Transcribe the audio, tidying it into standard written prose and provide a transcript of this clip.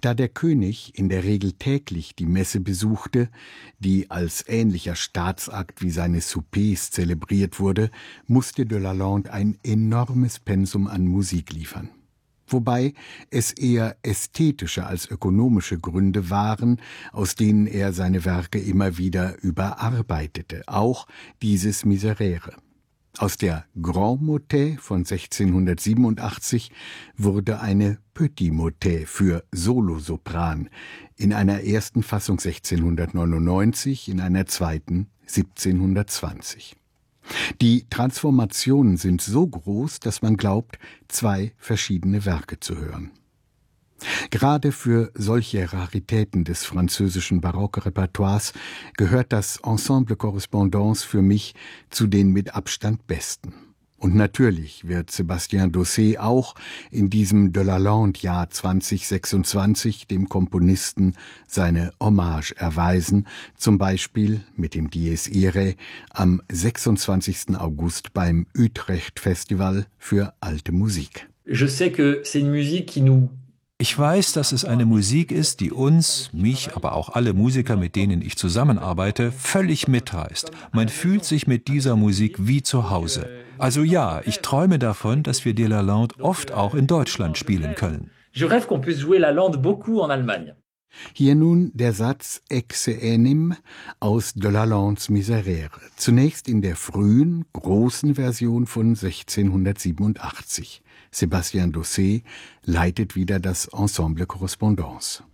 Da der König in der Regel täglich die Messe besuchte, die als ähnlicher Staatsakt wie seine Soupers zelebriert wurde, musste de Lalande ein enormes Pensum an Musik liefern. Wobei es eher ästhetische als ökonomische Gründe waren, aus denen er seine Werke immer wieder überarbeitete, auch dieses Miserere. Aus der Grand Motet von 1687 wurde eine Petit Motet für Solosopran, in einer ersten Fassung 1699, in einer zweiten 1720. Die Transformationen sind so groß, dass man glaubt, zwei verschiedene Werke zu hören. Gerade für solche Raritäten des französischen Barockrepertoires gehört das Ensemble Correspondance für mich zu den mit Abstand besten. Und natürlich wird Sébastien Dossé auch in diesem de Lalande-Jahr 2026 dem Komponisten seine Hommage erweisen, zum Beispiel mit dem Dies Irae am 26. August beim Utrecht Festival für alte Musik. Ich weiß, dass es eine Musik ist, die uns, mich, aber auch alle Musiker, mit denen ich zusammenarbeite, völlig mitreißt. Man fühlt sich mit dieser Musik wie zu Hause. Also ja, ich träume davon, dass wir de Lalande oft auch in Deutschland spielen können. Je rêve qu'on puisse jouer Lalande beaucoup en Allemagne. Hier nun der Satz Exe enim aus de Lalandes Miserere, zunächst in der frühen, großen Version von 1687. Sébastien Dossé leitet wieder das Ensemble Correspondance.